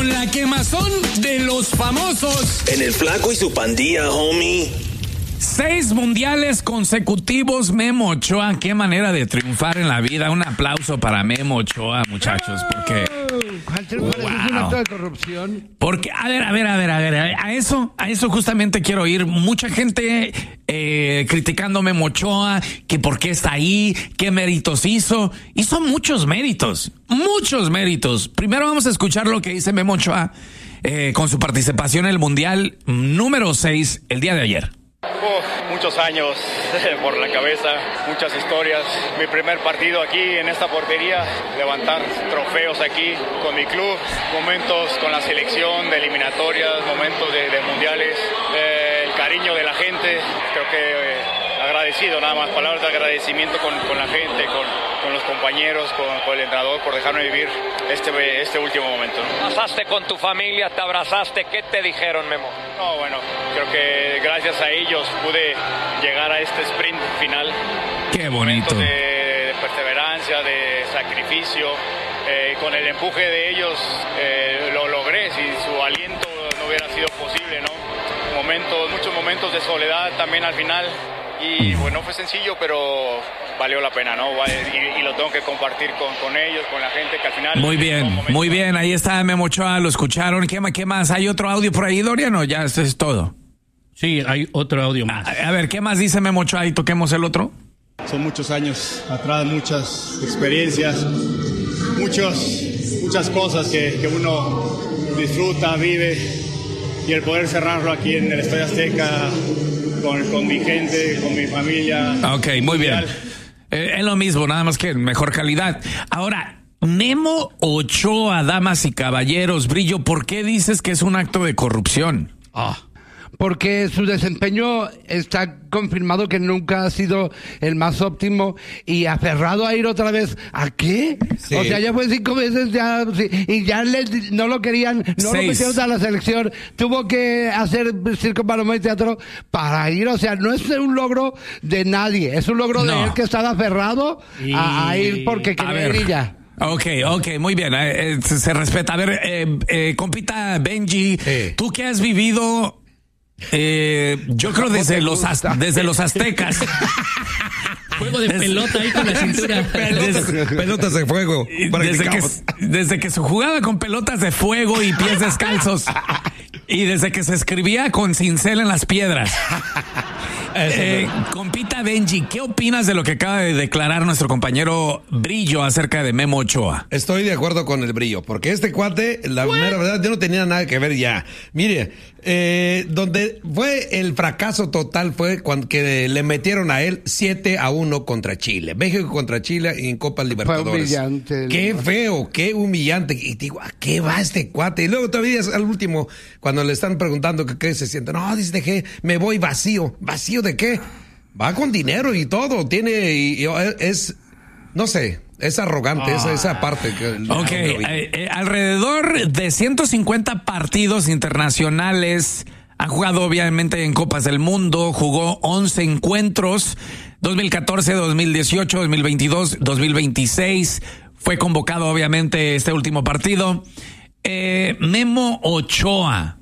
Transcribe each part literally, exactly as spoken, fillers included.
con la quemazón de los famosos. En el Flaco y su pandilla, homie. Seis mundiales consecutivos, Memo Ochoa. Qué manera de triunfar en la vida. Un aplauso para Memo Ochoa, muchachos, porque... Wow. Es un acto de corrupción. Porque, a ver, a ver, a ver, a ver, a eso, a eso justamente quiero ir. Mucha gente eh, criticando a Memo Ochoa, que por qué está ahí, qué méritos hizo. Hizo muchos méritos, muchos méritos. Primero vamos a escuchar lo que dice Memo Ochoa eh, con su participación en el Mundial número seis el día de ayer. Oh, muchos años por la cabeza, muchas historias. Mi primer partido aquí en esta portería, levantar trofeos aquí con mi club, momentos con la selección de eliminatorias, momentos de, de mundiales, eh, el cariño de la gente. Creo que eh, agradecido, nada más, palabras de agradecimiento con, con la gente, con, con los compañeros, con, con el entrenador por dejarme vivir este, este último momento, ¿no? Pasaste con tu familia, te abrazaste, ¿qué te dijeron, Memo? No, bueno, creo que gracias a ellos pude llegar a este sprint final. Qué bonito. De, de perseverancia, de sacrificio. Eh, con el empuje de ellos eh, lo logré. Si su aliento no hubiera sido posible, ¿no? Momentos, muchos momentos de soledad también al final. Y bueno, no fue sencillo, pero valió la pena, ¿no? Y, y lo tengo que compartir con, con ellos, con la gente, que al final... Muy bien, muy bien. Ahí está Memo Ochoa, lo escucharon. ¿Qué, ¿Qué más? ¿Hay otro audio por ahí, Dorian, o ya eso es todo? Sí, hay otro audio más. A, a ver, ¿qué más dice Memo Ochoa? Y toquemos el otro. Son muchos años atrás, muchas experiencias, muchos, muchas cosas que, que uno disfruta, vive, y el poder cerrarlo aquí en el Estadio Azteca con, con mi gente, con mi familia. Ok, muy bien. Eh, es lo mismo, nada más que en mejor calidad. Ahora, Memo Ochoa, damas y caballeros, Brillo, ¿por qué dices que es un acto de corrupción? Ah. Porque su desempeño está confirmado que nunca ha sido el más óptimo, y aferrado a ir otra vez. ¿A qué? Sí. O sea, ya fue cinco veces ya, sí, y ya le, no lo querían, no Seis. lo metieron a la selección. Tuvo que hacer circo, paloma y teatro para ir. O sea, no es un logro de nadie, es un logro no. de él, que estaba aferrado y... a, a ir porque quería ir y ya. Ok, ok, muy bien, eh, se, se respeta. A ver, eh, eh, compita Benji, sí. tú que has vivido... Eh, yo creo desde los az- desde los aztecas. Juego de pelota ahí con la cintura. Pelotas, pelotas de fuego. Desde que, desde que se jugaba con pelotas de fuego y pies descalzos. Y desde que se escribía con cincel en las piedras. Eh, compita Benji, ¿qué opinas de lo que acaba de declarar nuestro compañero Brillo acerca de Memo Ochoa? Estoy de acuerdo con el Brillo, porque este cuate, la mera verdad, yo no tenía nada que ver ya. Mire, eh, donde fue el fracaso total fue cuando que le metieron a él siete a uno contra Chile. México contra Chile en Copa Libertadores. Fue humillante. Qué feo, qué humillante. Y digo, ¿a qué va este cuate? Y luego todavía al último, cuando le están preguntando qué, qué se siente, no, dice que me voy vacío. ¿Vacío de qué? Va con dinero y todo. Tiene, y, y es, no sé, es arrogante, ah. esa, esa parte. Que ok, eh, eh, alrededor de ciento cincuenta partidos internacionales. Ha jugado obviamente en Copas del Mundo, jugó once encuentros, dos mil catorce, dos mil dieciocho, dos mil veintidós, dos mil veintiséis. Fue convocado obviamente este último partido. Eh, Memo Ochoa.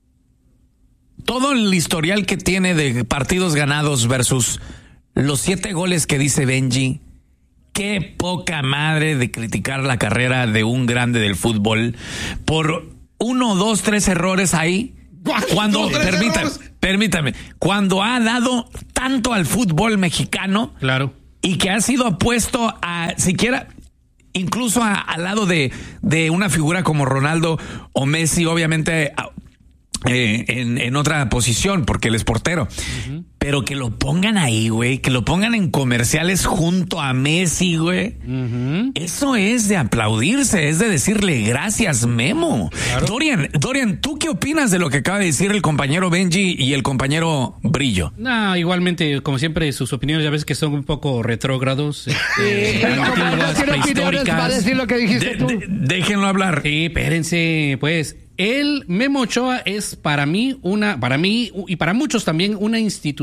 Todo el historial que tiene de partidos ganados versus los siete goles que dice Benji, qué poca madre de criticar la carrera de un grande del fútbol por uno, dos, tres errores ahí. Cuando, permítame, permítame, cuando ha dado tanto al fútbol mexicano, claro, y que ha sido apuesto a siquiera, incluso a, al lado de, de una figura como Ronaldo o Messi, obviamente a, Eh, en, en otra posición, porque él es portero. Uh-huh. Pero que lo pongan ahí, güey, que lo pongan en comerciales junto a Messi, güey. Uh-huh. Eso es de aplaudirse, es de decirle gracias, Memo. Claro. Dorian, Dorian, ¿tú qué opinas de lo que acaba de decir el compañero Benji y el compañero Brillo? No, igualmente, como siempre, sus opiniones ya ves que son un poco retrógrados. Eh, eh, antiguas, prehistóricas. Va a decir lo que dijiste de, tú. De, déjenlo hablar. Sí, espérense, pues. El Memo Ochoa es para mí una, para mí y para muchos también una institución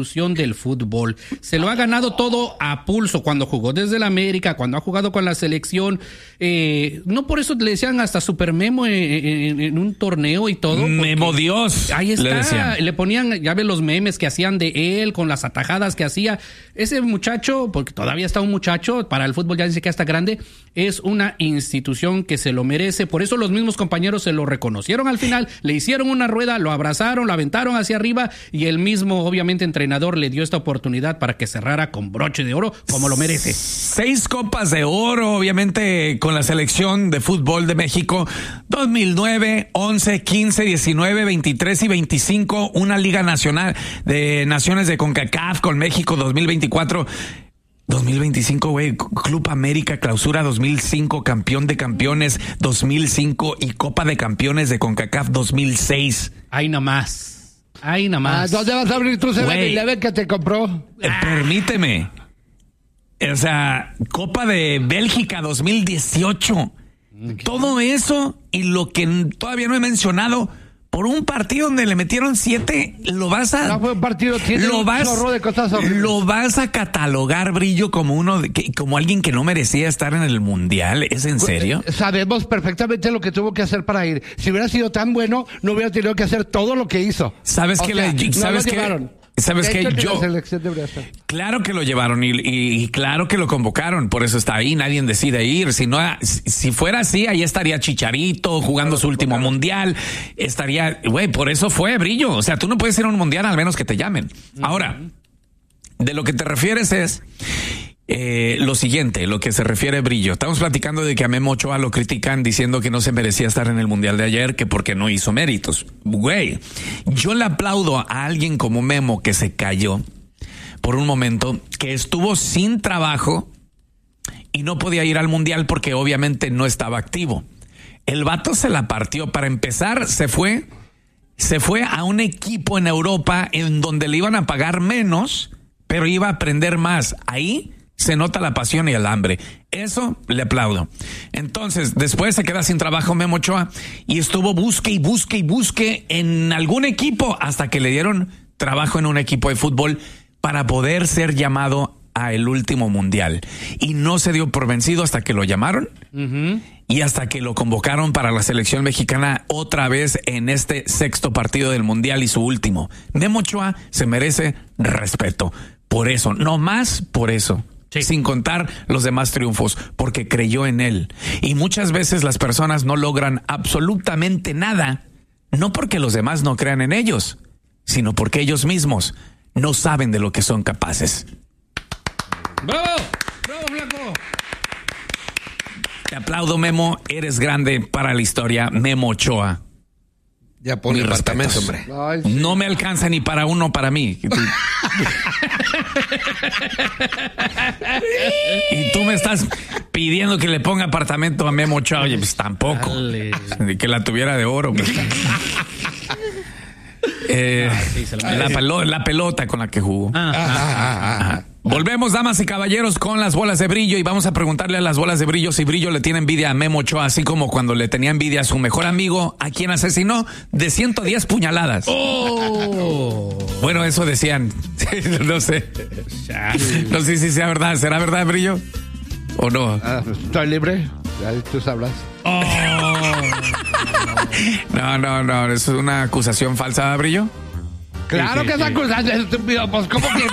institución del fútbol. Se lo ha ganado todo a pulso cuando jugó desde el América, cuando ha jugado con la selección. Eh, no por eso le decían hasta Super Memo en, en, en un torneo y todo. Memo Dios. Ahí está. Le, decían. le ponían, ya ves los memes que hacían de él con las atajadas que hacía. Ese muchacho, porque todavía está un muchacho, para el fútbol ya dice que está grande, es una institución que se lo merece. Por eso los mismos compañeros se lo reconocieron al final, le hicieron una rueda, lo abrazaron, lo aventaron hacia arriba y el mismo, obviamente, entrenador le dio esta oportunidad para que cerrara con broche de oro como lo merece. Seis copas de oro, obviamente, con la selección de fútbol de México. dos mil nueve, once, quince, diecinueve, veintitrés y veinticinco. Una Liga Nacional de Naciones de CONCACAF con México dos mil veinticuatro. dos mil veinticinco, güey, Club América Clausura dos mil cinco, Campeón de Campeones dos mil cinco y Copa de Campeones de CONCACAF dos mil seis. Ahí nomás. Ahí nomás. Ah, ¿dónde vas a abrir tu siete eleven que te compró? Eh, permíteme. O sea, Copa de Bélgica dos mil dieciocho. Todo eso y lo que todavía no he mencionado, por un partido donde le metieron siete, lo vas a... No fue un partido, tiene lo un vas, chorro de cosas horribles. Lo vas a catalogar, Brillo, como uno de, que, como alguien que no merecía estar en el Mundial. ¿Es en serio? Sabemos perfectamente lo que tuvo que hacer para ir. Si hubiera sido tan bueno, no hubiera tenido que hacer todo lo que hizo. ¿Sabes qué? Le, no ¿sabes lo qué? llevaron. ¿Sabes qué? Que Yo, la selección debería estar. Claro que lo llevaron y, y, y claro que lo convocaron, por eso está ahí, nadie decide ir. Si no, si fuera así, ahí estaría Chicharito jugando su último mundial, estaría, güey, por eso fue, Brillo. O sea, tú no puedes ir a un mundial al menos que te llamen. Ahora, de lo que te refieres es eh, lo siguiente, lo que se refiere Brillo. Estamos platicando de que a Memo Ochoa lo critican diciendo que no se merecía estar en el mundial de ayer, que porque no hizo méritos. Güey, yo le aplaudo a alguien como Memo que se cayó por un momento, que estuvo sin trabajo y no podía ir al mundial porque obviamente no estaba activo. El vato se la partió. Para empezar, se fue, se fue a un equipo en Europa en donde le iban a pagar menos, pero iba a aprender más. Ahí se nota la pasión y el hambre. Eso le aplaudo. Entonces, después se queda sin trabajo Memo Ochoa y estuvo busque y busque y busque en algún equipo hasta que le dieron trabajo en un equipo de fútbol para poder ser llamado a el último mundial. Y no se dio por vencido hasta que lo llamaron uh-huh. y hasta que lo convocaron para la selección mexicana otra vez en este sexto partido del mundial y su último. Memo Ochoa se merece respeto. Por eso, no más por eso. Sí. Sin contar los demás triunfos, porque creyó en él. Y muchas veces las personas no logran absolutamente nada, no porque los demás no crean en ellos, sino porque ellos mismos no saben de lo que son capaces. ¡Bravo! ¡Bravo, flaco! Te aplaudo, Memo. Eres grande para la historia, Memo Ochoa. Ya pone el apartamento, hombre. Ay, sí. No me alcanza ni para uno para mí. Y tú me estás pidiendo que le ponga apartamento a Memo Ochoa. Oye, pues tampoco. Ni que la tuviera de oro. Pues. eh, ah, sí, la, pelo, la pelota con la que jugó. Ah, ah, ah, ah. Volvemos, damas y caballeros, con las bolas de Brillo y vamos a preguntarle a las bolas de Brillo si Brillo le tiene envidia a Memo Ochoa, así como cuando le tenía envidia a su mejor amigo, a quien asesinó de ciento diez puñaladas. Oh. Bueno, eso decían. No sé. No sé si sea verdad. ¿Será verdad, Brillo? ¿O no? Ah, estoy libre. Ya tú sabrás. Oh. No, no, no. ¿Es una acusación falsa, Brillo? Claro sí, sí, que es sí. acusación, estúpido. Pues, ¿cómo que